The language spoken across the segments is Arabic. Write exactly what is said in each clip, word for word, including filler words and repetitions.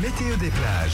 météo des plages.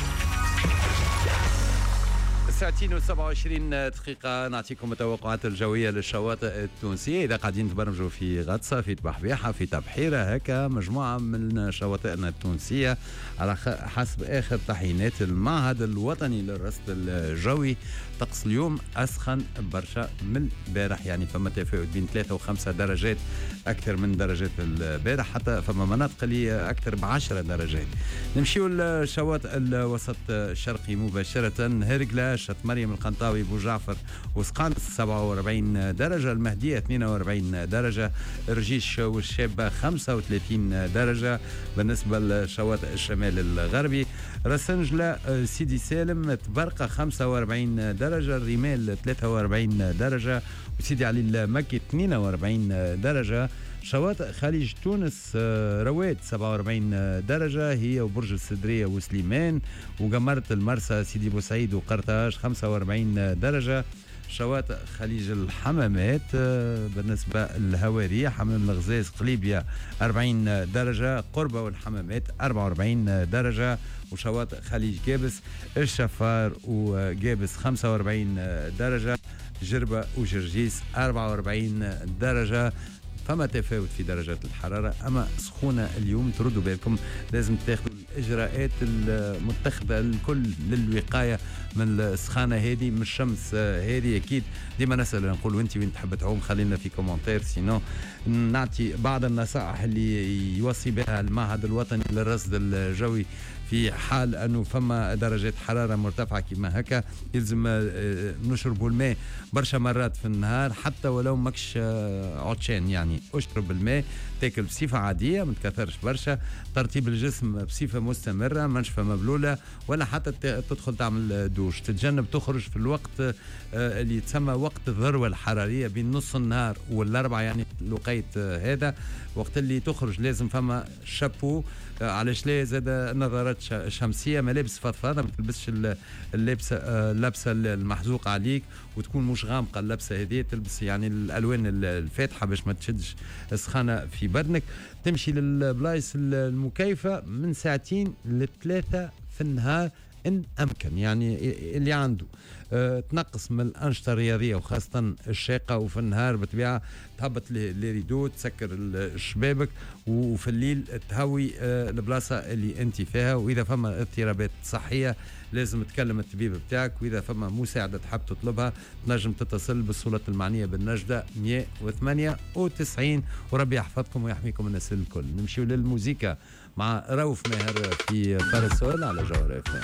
ساعتين وسبعة وعشرين دقيقة نعطيكم التوقعات الجوية للشواطئ التونسية. إذا قاعدين تبرمجوا في غطسة، في تبحبيحة، في تبحيرة، هكا مجموعة من شواطئنا التونسية على حسب آخر تحيينات المعهد الوطني للرصد الجوي. طقس اليوم أسخن برشا من البارح، يعني فما تفاوت بين ثلاثة وخمسة درجات أكثر من درجات البارح، حتى فما مناطق اللي أكثر بعشرة درجات. نمشيو للشواطئ الوسط الشرقي مباشرة. هرقلة، شط مريم القنطاوي، بو جعفر وسقانس سبعة وأربعين درجة، المهدية اثنين وأربعين درجة، رجيش والشابة خمسة وثلاثين درجة. بالنسبة لشواطئ الشمال الغربي، رسنجلة، سيدي سالم، تبرقة خمسة وأربعين درجة، الرمال ثلاثة وأربعين درجة، وسيدي علي المكي اثنين وأربعين درجة. شواطئ خليج تونس، رواد سبعة وأربعين درجة هي، وبرج السدرية وسليمان، وقمرة المرسى، سيدي بوسعيد وقرطاج خمسة وأربعين درجة. شواطئ خليج الحمامات بالنسبة للهوارية، حمام الغزاز، قليبية أربعين درجة، قربة والحمامات أربعة وأربعين درجة. وشواطئ خليج جابس، الشفار وجابس خمسة وأربعين درجة، جربة وجرجيس أربعة وأربعين درجة. فما تفاوت في درجات الحرارة، أما سخونة اليوم. تردوا بالكم، لازم تاخذوا الإجراءات المتخذة الكل للوقاية من السخانة هذه، من الشمس هذه. أكيد ديما نسأل نقول وانت وين تحب تعوم، خلينا في كومنتير، سينو نعطي بعض النصائح اللي يوصي بها المعهد الوطني للرصد الجوي في حال أنه فما درجات حرارة مرتفعة كما هكا. يلزم نشربوا الماء برشا مرات في النهار، حتى ولو ماكش عطشان، يعني اشرب الماء، تاكل بصفة عادية، ما تكثرش برشا، ترطيب الجسم بصفة مستمرة، منشفة مبلولة، ولا حتى تدخل تعمل دوش. تتجنب تخرج في الوقت اللي يتسمى وقت الذروة الحرارية بين نص النهار والأربعة، يعني الوقت هذا وقت اللي تخرج لازم فما شابو، علاش لا زاد نظارات شمسيه، ملابس فضفاضه، ما تلبسش اللبسه اللبسه المحزوقه عليك وتكون مش غامقه اللبسه هذه، تلبس يعني الالوان الفاتحه باش ما تشدش السخانه في بدنك. تمشي للبلايص المكيفه من ساعتين لثلاثه في النهار إن أمكن، يعني اللي عنده أه تنقص من الأنشطة الرياضية وخاصة الشاقة، وفي النهار بطبيعة تهبط لريدو، تسكر الشبابك، وفي الليل تهوي أه البلاصة اللي أنت فيها. وإذا فما اضطرابات صحية لازم تكلم الطبيب بتاعك، وإذا فما مساعدة تحب تطلبها تنجم تتصل بالسلطة المعنية بالنجدة مئة وثمانية وتسعين. وربي يحفظكم ويحميكم الناس الكل. نمشيو للموسيقى مع روف ماهر في باراسول على جوهر اف ام.